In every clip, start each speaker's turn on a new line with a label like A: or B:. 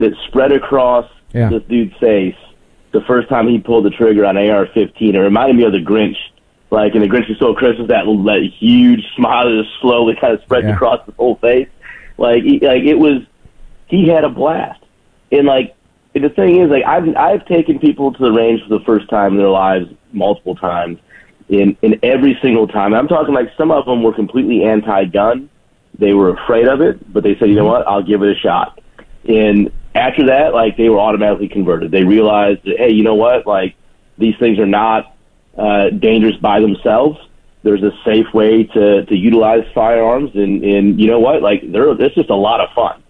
A: that spread across this dude's face the first time he pulled the trigger on AR-15. It reminded me of the Grinch. Like in the Grinch Who Stole Christmas, that huge smile that just slowly kind of spreads across his whole face. He had a blast. And the thing is, I've taken people to the range for the first time in their lives multiple times. In every single time. I'm talking some of them were completely anti-gun. They were afraid of it, but they said, you know what, I'll give it a shot. And after that, they were automatically converted. They realized that, hey, you know what, these things are not dangerous by themselves. There's a safe way to utilize firearms, and you know what, it's just a lot of fun.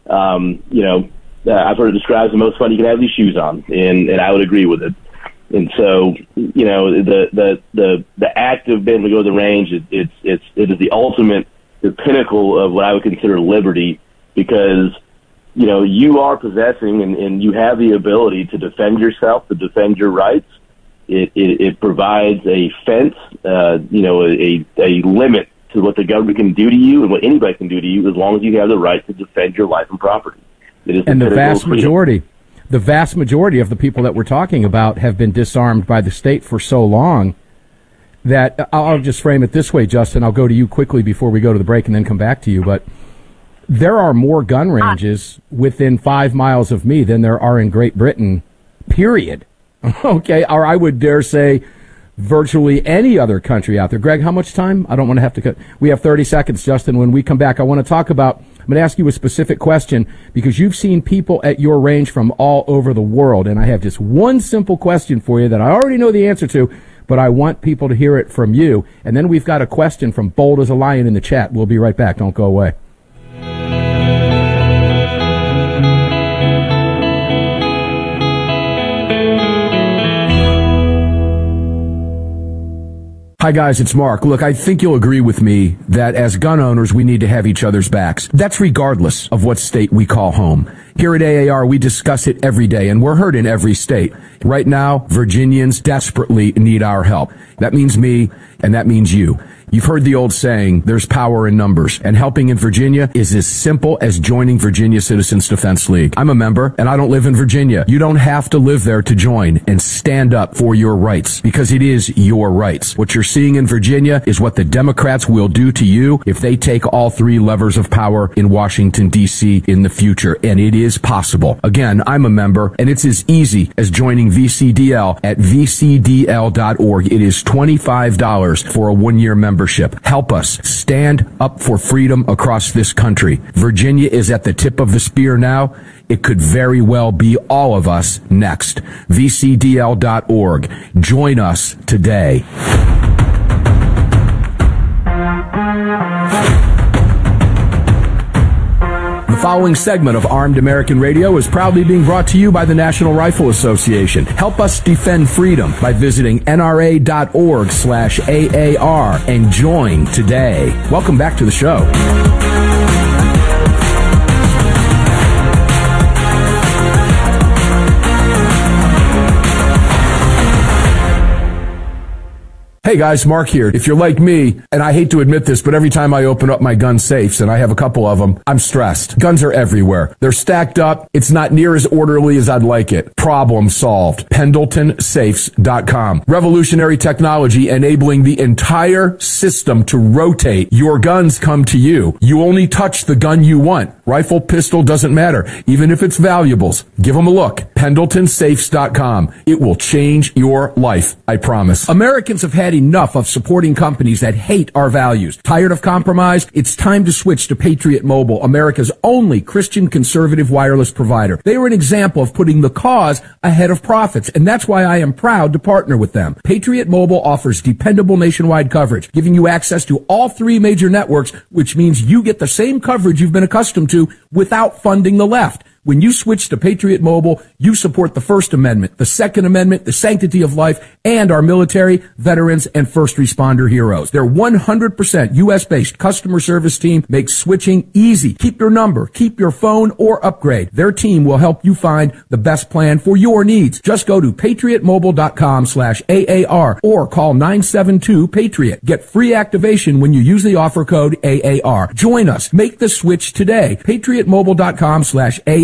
A: I've heard it described as the most fun you can have these shoes on, and I would agree with it. And so, the act of being able to go to the range, it is the ultimate, the pinnacle of what I would consider liberty, because, you are possessing and you have the ability to defend yourself, to defend your rights. It provides a fence, a limit to what the government can do to you and what anybody can do to you, as long as you have the right to defend your life and property. It is
B: the vast majority of the people that we're talking about have been disarmed by the state for so long that I'll just frame it this way, Justin. I'll go to you quickly before we go to the break and then come back to you. But there are more gun ranges within 5 miles of me than there are in Great Britain, period. Okay, or I would dare say virtually any other country out there. Greg, how much time? I don't want to have to cut. We have 30 seconds, Justin. When we come back, I want to talk about, I'm going to ask you a specific question because you've seen people at your range from all over the world. And I have just one simple question for you that I already know the answer to, but I want people to hear it from you. And then we've got a question from Bold as a Lion in the chat. We'll be right back. Don't go away. Hi guys, it's Mark. Look, I think you'll agree with me that as gun owners, we need to have each other's backs. That's regardless of what state we call home. Here at AAR, we discuss it every day, and we're heard in every state. Right now, Virginians desperately need our help. That means me, and that means you. You've heard the old saying, there's power in numbers, and helping in Virginia is as simple as joining Virginia Citizens Defense League. I'm a member, and I don't live in Virginia. You don't have to live there to join and stand up for your rights, because it is your rights. What you're seeing in Virginia is what the Democrats will do to you if they take all three levers of power in Washington, D.C. in the future, and it is possible. Again, I'm a member, and it's as easy as joining VCDL at vcdl.org. It is $25 for a one-year membership. Help us stand up for freedom across this country. Virginia is at the tip of the spear now. It could very well be all of us next. vcdl.org. Join us today. The following segment of Armed American Radio is proudly being brought to you by the National Rifle Association. Help us defend freedom by visiting nra.org/AAR and join today. Welcome back to the show. Hey guys, Mark here. If you're like me, and I hate to admit this, but every time I open up my gun safes, and I have a couple of them, I'm stressed. Guns are everywhere. They're stacked up. It's not near as orderly as I'd like it. Problem solved. PendletonSafes.com. Revolutionary technology enabling the entire system to rotate. Your guns come to you. You only touch the gun you want. Rifle, pistol, doesn't matter. Even if it's valuables. Give them a look. PendletonSafes.com. It will change your life. I promise. Americans have had enough of supporting companies that hate our values. Tired of compromise? It's time to switch to Patriot Mobile, America's only Christian conservative wireless provider. They are an example of putting the cause ahead of profits, and that's why I am proud to partner with them. Patriot Mobile offers dependable nationwide coverage, giving you access to all three major networks, which means you get the same coverage you've been accustomed to without funding the left. When you switch to Patriot Mobile, you support the First Amendment, the Second Amendment, the sanctity of life, and our military, veterans, and first responder heroes. Their 100% U.S.-based customer service team makes switching easy. Keep your number, keep your phone, or upgrade. Their team will help you find the best plan for your needs. Just go to patriotmobile.com/AAR or call 972-PATRIOT. Get free activation when you use the offer code AAR. Join us. Make the switch today. patriotmobile.com/AAR.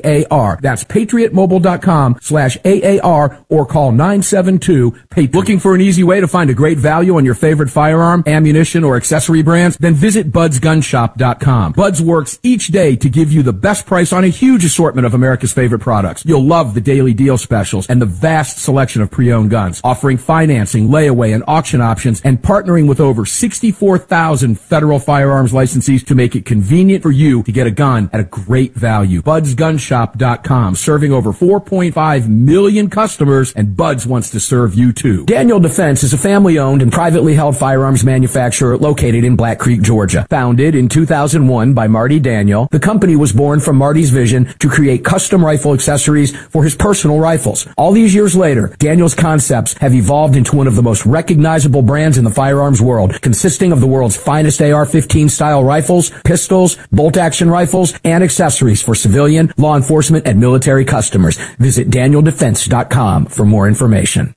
B: AAR. That's patriotmobile.com/AAR or call 972-PATRIOT. Looking for an easy way to find a great value on your favorite firearm, ammunition, or accessory brands? Then visit budsgunshop.com. Buds works each day to give you the best price on a huge assortment of America's favorite products. You'll love the daily deal specials and the vast selection of pre-owned guns, offering financing, layaway, and auction options, and partnering with over 64,000 federal firearms licensees to make it convenient for you to get a gun at a great value. budsgunshop.com, serving over 4.5 million customers, and Buds wants to serve you too. Daniel Defense is a family-owned and privately held firearms manufacturer located in Black Creek, Georgia. Founded in 2001 by Marty Daniel, the company was born from Marty's vision to create custom rifle accessories for his personal rifles. All these years later, Daniel's concepts have evolved into one of the most recognizable brands in the firearms world, consisting of the world's finest AR-15 style rifles, pistols, bolt-action rifles, and accessories for civilian, law enforcement, and military customers. Visit DanielDefense.com for more information.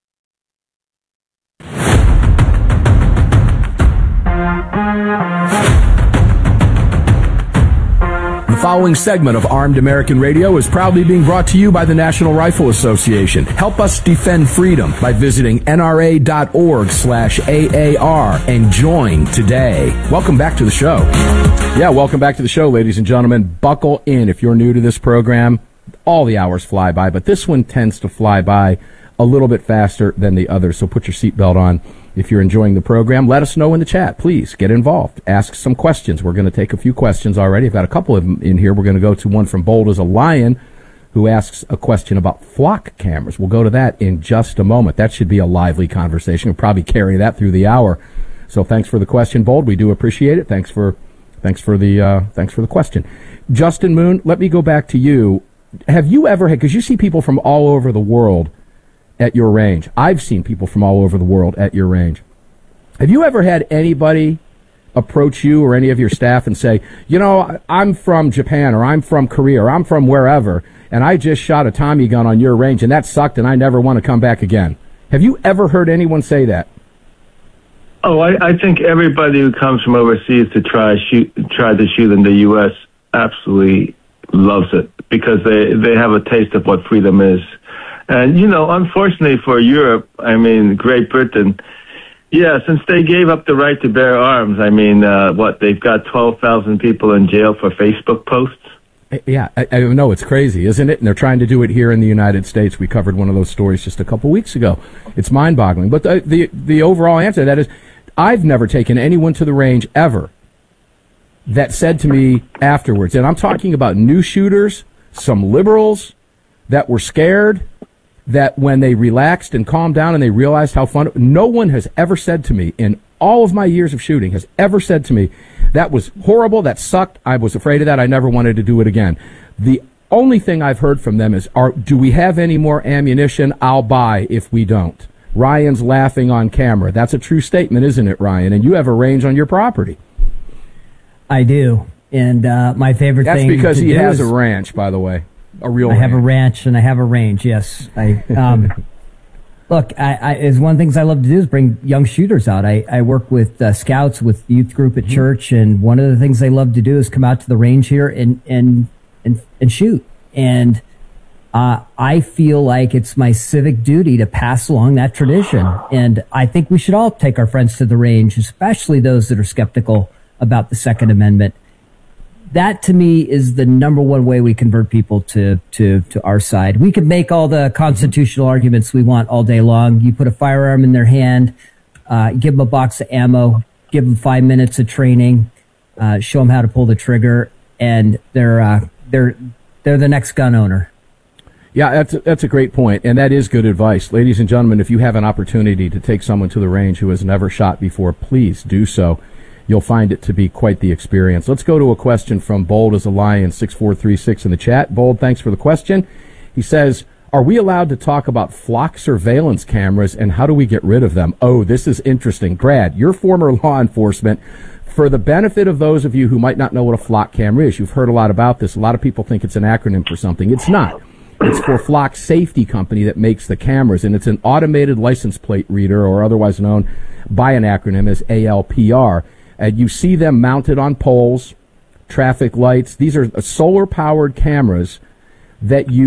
B: The following segment of Armed American Radio is proudly being brought to you by the National Rifle Association. Help us defend freedom by visiting nra.org/AAR and join today. Welcome back to the show. Yeah, welcome back to the show, ladies and gentlemen. Buckle in. If you're new to this program, all the hours fly by, but this one tends to fly by a little bit faster than the others, so put your seatbelt on. If you're enjoying the program, let us know in the chat. Please get involved. Ask some questions. We're going to take a few questions already. I've got a couple of them in here. We're going to go to one from Bold as a Lion, who asks a question about flock cameras. We'll go to that in just a moment. That should be a lively conversation. We'll probably carry that through the hour. So thanks for the question, Bold. We do appreciate it. Thanks for the question. Justin Moon, let me go back to you. Have you ever had, because you see people from all over the world at your range. I've seen people from all over the world at your range. Have you ever had anybody approach you or any of your staff and say, you know, I'm from Japan, or I'm from Korea, or I'm from wherever, and I just shot a Tommy gun on your range and that sucked and I never want to come back again? Have you ever heard anyone say that?
C: Oh, I think everybody who comes from overseas to try to shoot in the U.S. absolutely loves it, because they have a taste of what freedom is. And, you know, unfortunately for Europe, I mean, Great Britain, yeah, since they gave up the right to bear arms, I mean, they've got 12,000 people in jail for Facebook posts?
B: Yeah, I know, it's crazy, isn't it? And they're trying to do it here in the United States. We covered one of those stories just a couple weeks ago. It's mind-boggling. But the overall answer to that is, I've never taken anyone to the range ever that said to me afterwards, and I'm talking about new shooters, some liberals that were scared, that when they relaxed and calmed down and they realized how fun, no one has ever said to me in all of my years of shooting has ever said to me, that was horrible, that sucked, I was afraid of that, I never wanted to do it again. The only thing I've heard from them is, do we have any more ammunition? I'll buy if we don't. Ryan's laughing on camera. That's a true statement, isn't it, Ryan? And you have a range on your property.
D: I do. And my favorite thing.
B: That's because he has a ranch, by the way. A real ranch.
D: I have a ranch and I have a range, yes. Look, it's one of the things I love to do is bring young shooters out. I work with scouts, with the youth group at church, and one of the things they love to do is come out to the range here and shoot. And I feel like it's my civic duty to pass along that tradition. And I think we should all take our friends to the range, especially those that are skeptical about the Second Amendment. That, to me, is the number one way we convert people to our side. We could make all the constitutional arguments we want all day long. You put a firearm in their hand, give them a box of ammo, give them 5 minutes of training, show them how to pull the trigger, and they're the next gun owner.
B: Yeah, that's a great point, and that is good advice. Ladies and gentlemen, if you have an opportunity to take someone to the range who has never shot before, please do so. You'll find it to be quite the experience. Let's go to a question from Bold as a Lion 6436 in the chat. Bold, thanks for the question. He says, are we allowed to talk about flock surveillance cameras and how do we get rid of them? Oh, this is interesting. Brad, you're former law enforcement. For the benefit of those of you who might not know what a flock camera is, you've heard a lot about this. A lot of people think it's an acronym for something. It's not. It's for Flock Safety Company that makes the cameras, and it's an automated license plate reader, or otherwise known by an acronym as ALPR. And you see them mounted on poles, traffic lights. These are solar-powered cameras that you